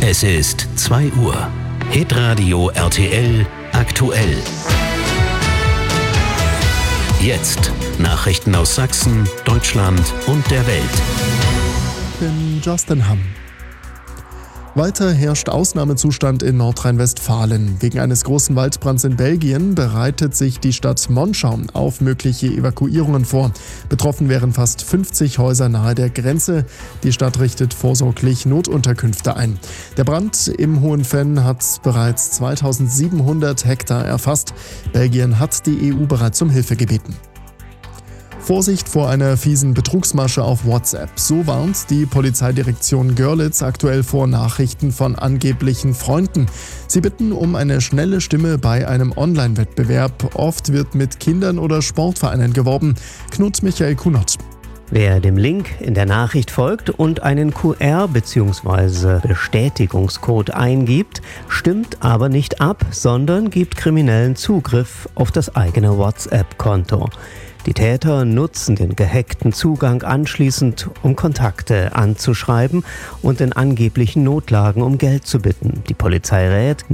Es ist 2 Uhr. Hitradio RTL aktuell. Jetzt Nachrichten aus Sachsen, Deutschland und der Welt. Ich bin Justin Hamm. Weiter herrscht Ausnahmezustand in Nordrhein-Westfalen. Wegen eines großen Waldbrands in Belgien bereitet sich die Stadt Monschau auf mögliche Evakuierungen vor. Betroffen wären fast 50 Häuser nahe der Grenze. Die Stadt richtet vorsorglich Notunterkünfte ein. Der Brand im Hohenfenn hat bereits 2700 Hektar erfasst. Belgien hat die EU bereits um Hilfe gebeten. Vorsicht vor einer fiesen Betrugsmasche auf WhatsApp. So warnt die Polizeidirektion Görlitz aktuell vor Nachrichten von angeblichen Freunden. Sie bitten um eine schnelle Stimme bei einem Online-Wettbewerb. Oft wird mit Kindern oder Sportvereinen geworben. Knut Michael Kunert. Wer dem Link in der Nachricht folgt und einen QR bzw. Bestätigungscode eingibt, stimmt aber nicht ab, sondern gibt Kriminellen Zugriff auf das eigene WhatsApp-Konto. Die Täter nutzen den gehackten Zugang anschließend, um Kontakte anzuschreiben und in angeblichen Notlagen um Geld zu bitten. Die Polizei rät,